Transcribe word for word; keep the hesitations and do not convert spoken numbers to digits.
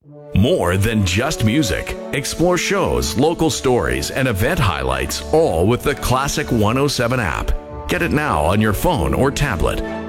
More than just music. Explore shows, local stories, and event highlights, all with the Classic one oh seven app. Get it now on your phone or tablet.